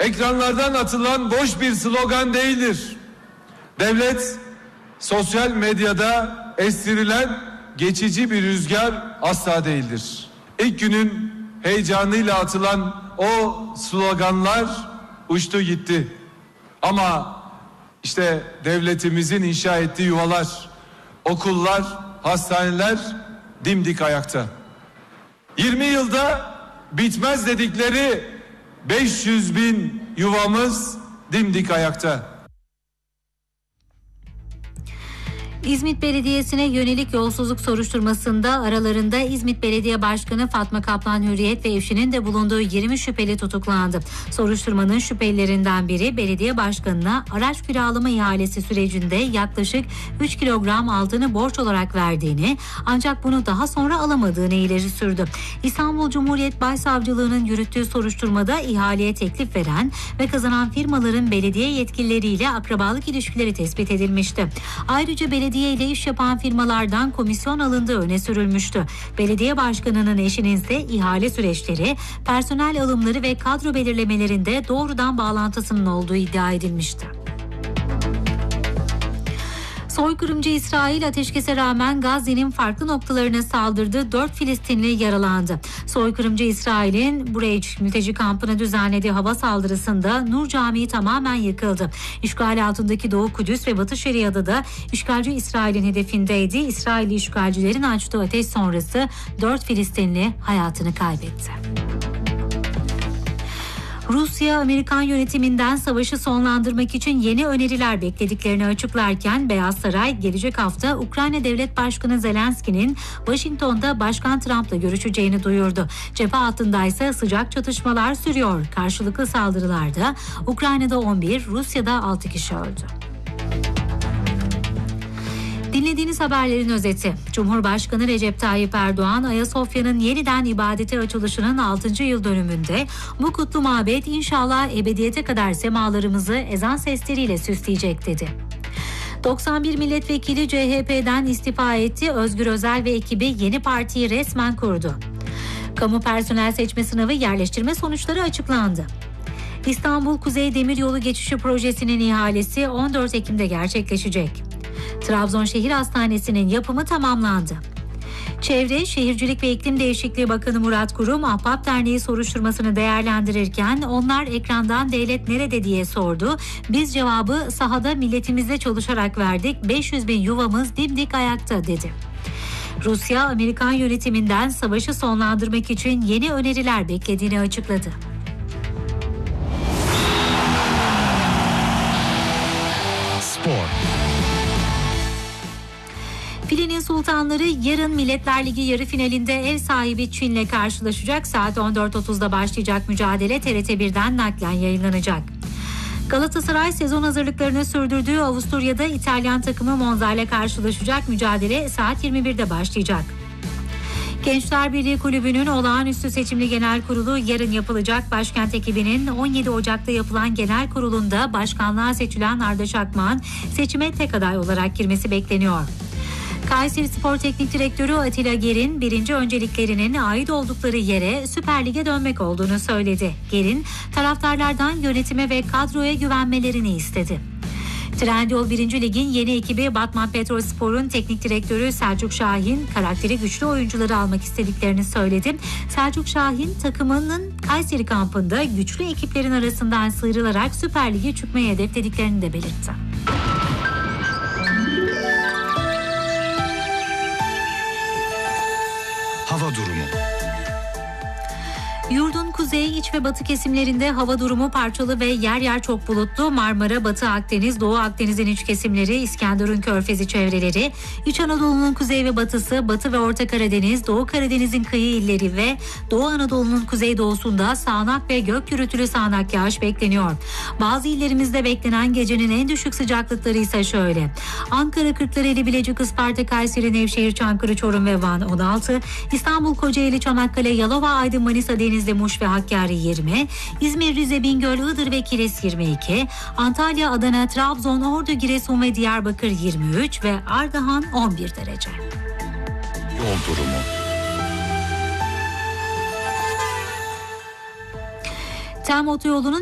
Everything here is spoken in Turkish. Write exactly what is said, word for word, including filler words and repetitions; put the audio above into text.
ekranlardan atılan boş bir slogan değildir. Devlet, sosyal medyada estirilen geçici bir rüzgar asla değildir. İlk günün heyecanıyla atılan o sloganlar uçtu gitti. Ama işte devletimizin inşa ettiği yuvalar, okullar, hastaneler dimdik ayakta. yirmi yılda bitmez dedikleri beş yüz bin yuvamız dimdik ayakta. İzmit Belediyesi'ne yönelik yolsuzluk soruşturmasında aralarında İzmit Belediye Başkanı Fatma Kaplan Hürriyet ve eşinin de bulunduğu yirmi şüpheli tutuklandı. Soruşturmanın şüphelilerinden biri belediye başkanına araç kiralama ihalesi sürecinde yaklaşık üç kilogram altını borç olarak verdiğini, ancak bunu daha sonra alamadığını ileri sürdü. İstanbul Cumhuriyet Başsavcılığı'nın yürüttüğü soruşturmada ihaleye teklif veren ve kazanan firmaların belediye yetkilileriyle akrabalık ilişkileri tespit edilmişti. Ayrıca belediye Belediye ile iş yapan firmalardan komisyon alındığı öne sürülmüştü. Belediye başkanının eşinin ise ihale süreçleri, personel alımları ve kadro belirlemelerinde doğrudan bağlantısının olduğu iddia edilmişti. Soykırımcı İsrail ateşkese rağmen Gazze'nin farklı noktalarına saldırdı. dört Filistinli yaralandı. Soykırımcı İsrail'in Bureç mülteci kampına düzenlediği hava saldırısında Nur Camii tamamen yıkıldı. İşgal altındaki Doğu Kudüs ve Batı Şeria'da da işgalci İsrail'in hedefindeydi. İsrailli işgalcilerin açtığı ateş sonrası dört Filistinli hayatını kaybetti. Rusya, Amerikan yönetiminden savaşı sonlandırmak için yeni öneriler beklediklerini açıklarken Beyaz Saray gelecek hafta Ukrayna Devlet Başkanı Zelenski'nin Washington'da Başkan Trump'la görüşeceğini duyurdu. Cephe hattındaysa sıcak çatışmalar sürüyor. Karşılıklı saldırılarda Ukrayna'da on bir, Rusya'da altı kişi öldü. Dinlediğiniz haberlerin özeti. Cumhurbaşkanı Recep Tayyip Erdoğan, Ayasofya'nın yeniden ibadete açılışının altıncı yıl dönümünde bu kutlu mabet inşallah ebediyete kadar semalarımızı ezan sesleriyle süsleyecek dedi. doksan bir milletvekili C H P'den istifa etti. Özgür Özel ve ekibi yeni partiyi resmen kurdu. Kamu personel seçme sınavı yerleştirme sonuçları açıklandı. İstanbul Kuzey Demiryolu Geçişi Projesi'nin ihalesi on dört Ekim'de gerçekleşecek. Trabzon Şehir Hastanesi'nin yapımı tamamlandı. Çevre, Şehircilik ve İklim Değişikliği Bakanı Murat Kurum, Ahbap Derneği soruşturmasını değerlendirirken onlar ekrandan devlet nerede diye sordu. Biz cevabı sahada milletimizle çalışarak verdik. beş yüz bin yuvamız dimdik ayakta dedi. Rusya, Amerikan yönetiminden savaşı sonlandırmak için yeni öneriler beklediğini açıkladı. Spor. Filenin Sultanları yarın Milletler Ligi yarı finalinde ev sahibi Çin'le karşılaşacak. Saat on dört otuzda başlayacak mücadele T R T birden naklen yayınlanacak. Galatasaray sezon hazırlıklarını sürdürdüğü Avusturya'da İtalyan takımı Monza ile karşılaşacak. Mücadele saat yirmi birde başlayacak. Gençler Birliği Kulübü'nün olağanüstü seçimli genel kurulu yarın yapılacak. Başkent ekibinin on yedi Ocak'ta yapılan genel kurulunda başkanlığa seçilen Arda Çakmak'ın seçime tek aday olarak girmesi bekleniyor. Kayseri Spor Teknik Direktörü Atilla Ger'in birinci önceliklerinin ait oldukları yere Süper Lig'e dönmek olduğunu söyledi. Ger'in taraftarlardan yönetime ve kadroya güvenmelerini istedi. Trendyol birinci Lig'in yeni ekibi Batman Petrolspor'un teknik direktörü Selçuk Şahin karakteri güçlü oyuncuları almak istediklerini söyledi. Selçuk Şahin takımının Kayseri kampında güçlü ekiplerin arasından sıyrılarak Süper Lig'e çıkmayı hedeflediklerini de belirtti. Hava durumu. Yurdun kuzey, iç ve batı kesimlerinde hava durumu parçalı ve yer yer çok bulutlu. Marmara, Batı Akdeniz, Doğu Akdeniz'in iç kesimleri, İskenderun Körfezi çevreleri, İç Anadolu'nun kuzey ve batısı, Batı ve Orta Karadeniz, Doğu Karadeniz'in kıyı illeri ve Doğu Anadolu'nun kuzeydoğusunda sağanak ve gök gürültülü sağanak yağış bekleniyor. Bazı illerimizde beklenen gecenin en düşük sıcaklıkları ise şöyle. Ankara, Kırklareli, Bilecik, Isparta, Kayseri, Nevşehir, Çankırı, Çorum ve Van on altı, İstanbul, Kocaeli, Çanakkale, Yalova, Aydın, Manisa, Denizli, Muş ve Hakkari yirmi, İzmir, Rize, Bingöl, Iğdır ve Kilis yirmi iki, Antalya, Adana, Trabzon, Ordu, Giresun ve Diyarbakır yirmi üç ve Ardahan on bir derece. Yol durumu. Tem otoyolunun